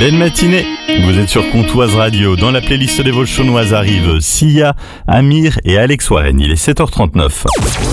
Belle matinée, vous êtes sur Comtoise Radio. Dans la playlist des Volchonnoises arrivent Sia, Amir et Alex Warren. Il est 7h39.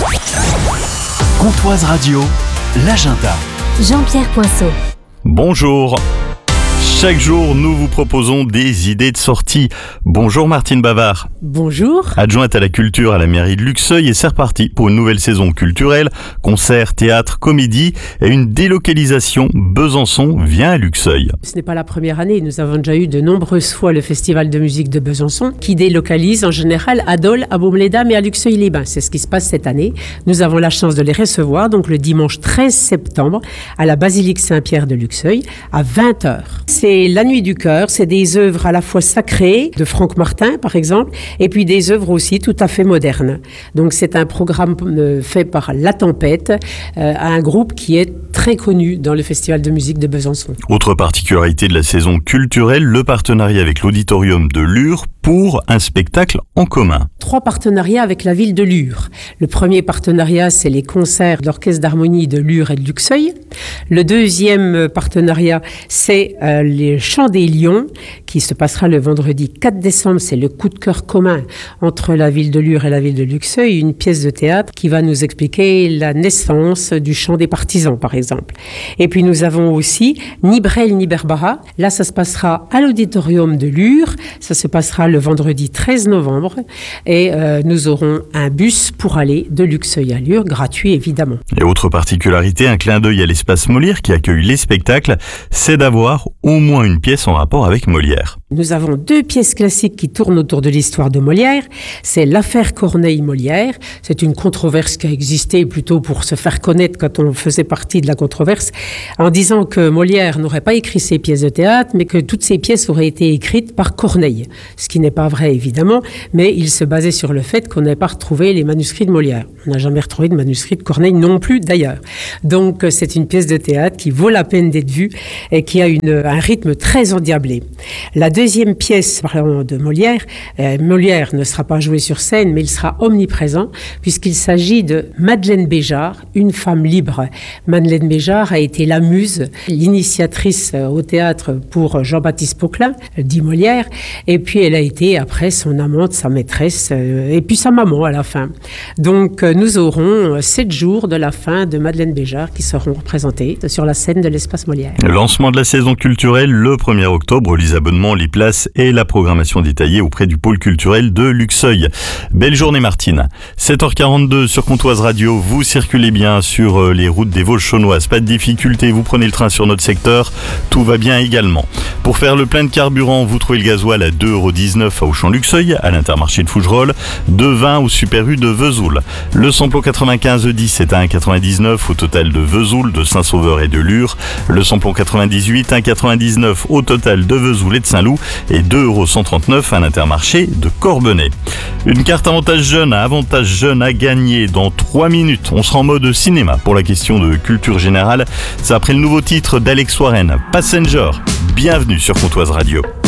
Comtoise Radio, l'agenda. Jean-Pierre Poinceau. Bonjour. Chaque jour, nous vous proposons des idées de sortie. Bonjour Martine Bavard. Bonjour. Adjointe à la culture à la mairie de Luxeuil, et c'est reparti pour une nouvelle saison culturelle. Concerts, théâtre, comédie et une délocalisation. Besançon vient à Luxeuil. Ce n'est pas la première année. Nous avons déjà eu de nombreuses fois le Festival de musique de Besançon qui délocalise en général à Dole, à Baume-les-Dames et à Luxeuil-les-Bains. C'est ce qui se passe cette année. Nous avons la chance de les recevoir donc le dimanche 13 septembre à la basilique Saint-Pierre de Luxeuil à 20h. C'est la Nuit du Cœur, c'est des œuvres à la fois sacrées, de Franck Martin par exemple, et puis des œuvres aussi tout à fait modernes. Donc c'est un programme fait par La Tempête, un groupe qui est très connu dans le Festival de musique de Besançon. Autre particularité de la saison culturelle, le partenariat avec l'auditorium de Lure pour un spectacle en commun. 3 partenariats avec la ville de Lure. Le premier partenariat, c'est les concerts d'orchestre d'harmonie de Lure et de Luxeuil. Le deuxième partenariat, c'est les Chants des Lions, qui se passera le vendredi 4 décembre. C'est le coup de cœur commun entre la ville de Lure et la ville de Luxeuil, une pièce de théâtre qui va nous expliquer la naissance du chant des partisans, par exemple. Et puis nous avons aussi Ni Brel ni Berbara. Là, ça se passera à l'auditorium de Lure. Ça se passera le vendredi 13 novembre. Et nous aurons un bus pour aller de Luxeuil à Lure, gratuit évidemment. Et autre particularité, un clin d'œil à l'espace Molière qui accueille les spectacles, c'est d'avoir au moins une pièce en rapport avec Molière. Nous avons 2 pièces classiques qui tournent autour de l'histoire de Molière. C'est l'affaire Corneille-Molière. C'est une controverse qui a existé plutôt pour se faire connaître quand on faisait partie de la controverse, en disant que Molière n'aurait pas écrit ses pièces de théâtre, mais que toutes ces pièces auraient été écrites par Corneille. Ce qui n'est pas vrai, évidemment, mais il se basait sur le fait qu'on n'ait pas retrouvé les manuscrits de Molière. On n'a jamais retrouvé de manuscrits de Corneille non plus, d'ailleurs. Donc, c'est une pièce de théâtre qui vaut la peine d'être vue et qui a un rythme très endiablé. La deuxième pièce, parlant de Molière, Molière ne sera pas joué sur scène, mais il sera omniprésent, puisqu'il s'agit de Madeleine Béjart, une femme libre. Madeleine Béjart a été la muse, l'initiatrice au théâtre pour Jean-Baptiste Poquelin, dit Molière, et puis elle a été après son amante, sa maîtresse, et puis sa maman à la fin. Donc nous aurons 7 jours de la fin de Madeleine Béjart qui seront représentés sur la scène de l'espace Molière. Le lancement de la saison culturelle le 1er octobre, les abonnements, les places et la programmation détaillée auprès du pôle culturel de Luxeuil. Belle journée Martine. 7h42 sur Comtoise Radio, vous circulez bien sur les routes des Volchonnoises, pas de difficulté, vous prenez le train sur notre secteur, tout va bien également. Pour faire le plein de carburant, vous trouvez le gasoil à 2,19€ à Auchan-Luxeuil, à l'Intermarché de Fougerolles, 2,20€ au Super U de Vesoul. Le samplon 95E10 est à 1,99€ au total de Vesoul, de Saint-Sauveur et de Lure. Le samplon 98, 1,99€ au total de Vesoul et de Saint-Loup et 2,139€ à l'Intermarché de Corbenay. Une carte avantage jeune à gagner dans 3 minutes. On sera en mode cinéma pour la question de culture générale. C'est après le nouveau titre d'Alex Warren, Passenger. Bienvenue sur Comtoise Radio.